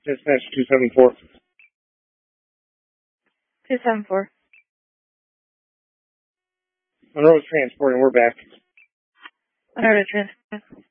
Dispatch 274. 274. Monroe's transporting. We're back. Monroe to transport.